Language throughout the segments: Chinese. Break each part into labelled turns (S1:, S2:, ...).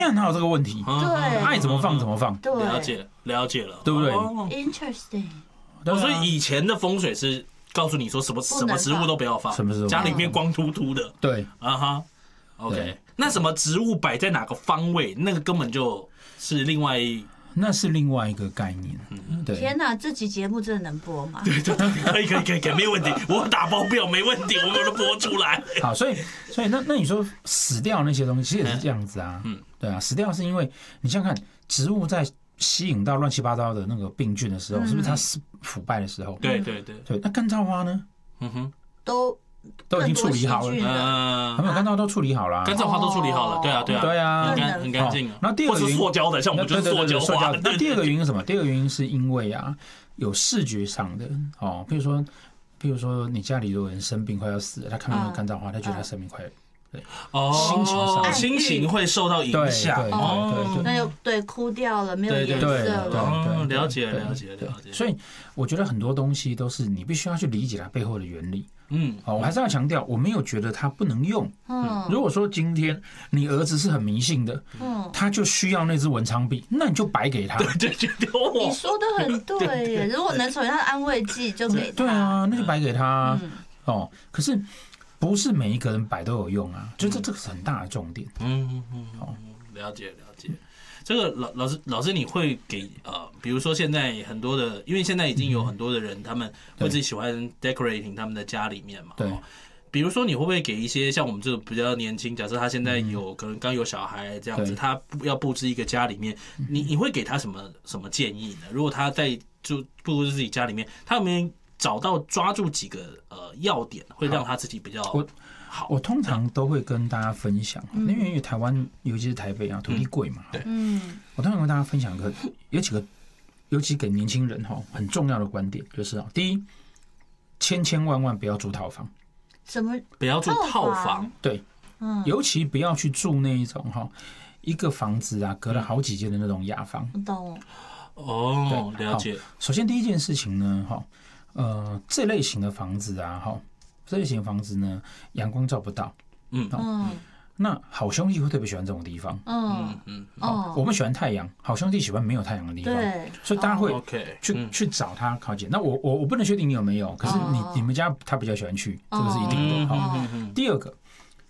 S1: 哪有这个问题？
S2: 对，
S1: 爱怎么放怎么放。
S2: 对，
S3: 了解了，
S1: 对不对
S2: ？Interesting。
S3: 所以以前的风水是告诉你说什么植物都不要放，
S1: 什么植物
S3: 家里面光秃秃的。
S1: 对
S3: 啊哈 ，OK。那什么植物摆在哪个方位，那个根本就是另外
S1: 一个概念。对。
S2: 天哪，这集节目真的能播吗？
S3: 对，可以，没有问题，我打包票没问题，我们都播出来。
S1: 好，所以那你说死掉那些东西，其实也是这样子啊。对啊，死掉是因为你想想看，植物在吸引到乱七八糟的那个病菌的时候，是不是它腐败的时候？
S3: 对。
S1: 那干燥花呢？
S2: 都
S1: 已经处理好了，还没有干燥都处理好了，
S3: 干燥花都处理好了，对啊，很干净。
S1: 然后第二个原因，
S3: 塑胶的，像我们就是塑胶花。
S1: 那第二个原因是什么？第二个原因是因为啊，有视觉上的哦，比如说你家里有人生病快要死了，他看到那个干燥花，他觉得他生命快。对
S3: 心情会受到影响。
S2: 那就对枯掉了，没有颜色了。
S3: 了解。
S1: 所以我觉得很多东西都是你必须要去理解它背后的原理。我还是要强调，我没有觉得它不能用。如果说今天你儿子是很迷信的，他就需要那支文昌笔，那你就摆给他。
S3: 对，
S2: 你说的很对耶。如果能成为他的安慰剂，就给他。
S1: 对啊，那就摆给他。可是。不是每一个人摆都有用啊，就这个是很大的重点。
S3: 了解。这个老师，你会给比如说现在很多的，因为现在已经有很多的人，他们会自己喜欢 decorating 他们的家里面嘛。
S1: 对。
S3: 比如说，你会不会给一些像我们这个比较年轻，假设他现在可能刚有小孩这样子，他要布置一个家里面，你会给他什么建议呢？如果他在就布置自己家里面，他有没有找到抓住几个要点，会让他自己比较好？我
S1: 通常都会跟大家分享，因为台湾尤其是台北啊，土地贵嘛。我通常跟大家分享有几个，尤其给年轻人很重要的观点，就是第一，千万不要住套房。
S2: 什么？
S3: 不要住套房？
S1: 对，尤其不要去住那一种一个房子啊隔了好几间的那种雅房。
S2: 懂。
S3: 了解。
S1: 首先第一件事情呢，这类型的房子呢，阳光照不到。那好兄弟会特别喜欢这种地方。我们喜欢太阳，好兄弟喜欢没有太阳的地方。所以大家会去找他靠近。那我不能确定你有没有，可是你们家他比较喜欢去，这个是一定的。第二个，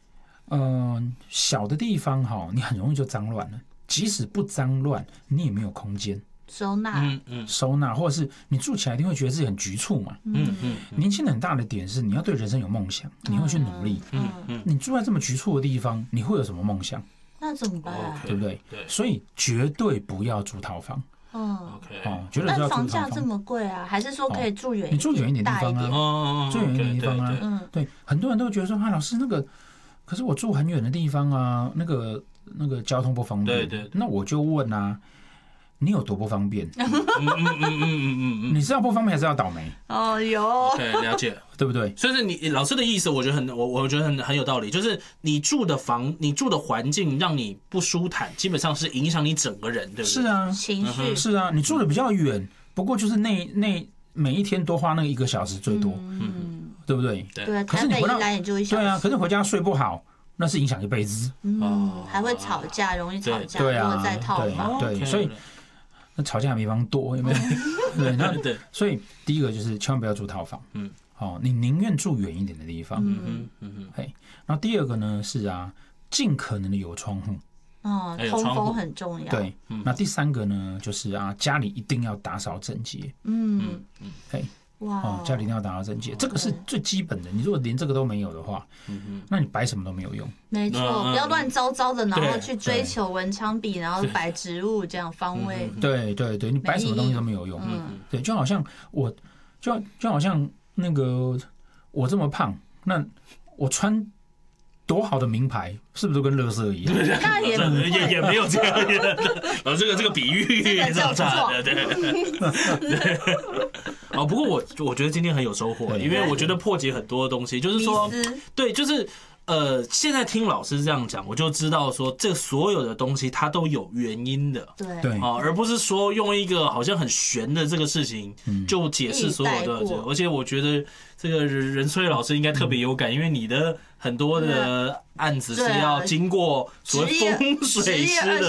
S1: 小的地方你很容易就脏乱了，即使不脏乱，你也没有空间收纳，或者是你住起来一定会觉得自己很局促嘛。年轻人很大的点是你要对人生有梦想，你会去努力。你住在这么局促的地方，你会有什么梦想？
S2: 那怎么办？
S1: 对不对？所以绝对不要住套房。绝对不要住套房。
S2: 那房价这么贵啊？还是说可以住远一点？
S1: 你住远一点地方啊，住远一点地方啊。对，很多人都会觉得说老师那个，可是我住很远的地方啊，那个交通不方便。对。那我就问啊。你有多不方便？你是要不方便还是要倒霉？
S2: 有。
S3: 对，了解，
S1: 对不对？
S3: 所以是你老师的意思，我觉得很有道理，就是你住的环境让你不舒坦，基本上是影响你整个人，对不对？
S1: 是啊，
S2: 情绪
S1: 是啊，你住的比较远，不过就是那每一天多花那1个小时最多，对不对？
S2: 对。
S1: 可是你回到对啊，可是回家睡不好。那是影响一辈子，
S2: 还会吵架，容易吵架。
S1: 对啊，
S2: 如果在套房，
S1: 对，所以那吵架的地方多，有没有？对，所以第一个就是千万不要住套房，你宁愿住远一点的地方，然后第二个呢是尽可能的有窗户，
S2: 通风很重要。
S1: 对，那第三个呢就是家里一定要打扫整洁，家里一定要打扫整洁，这个是最基本的。你如果连这个都没有的话，那你摆什么都没有用。
S2: 没错，不要乱糟糟的，然后去追求文昌笔，然后摆植物这样方位。
S1: 对，你摆什么东西都没有用。对，就好像就好像那个我这么胖，那我穿多好的名牌，是不是都跟垃圾一样？
S2: 那
S3: 也没有这样。这个比喻也是差的，对。不过我觉得今天很有收获，因为我觉得破解很多东西，就是说，对，就是现在听老师这样讲，我就知道说，这所有的东西它都有原因的，
S2: 对，
S3: 而不是说用一个好像很玄的这个事情就解释所有的。而且我觉得这个任萃老师应该特别有感，因为你的很多的案子是要经过所谓风水师的。